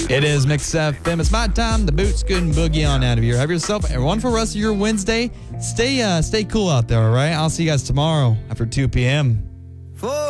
It is Mix FM. It's my time. The boot's good and boogie on out of here. Have yourself a wonderful rest of your Wednesday. Stay cool out there, all right? I'll see you guys tomorrow after 2 p.m.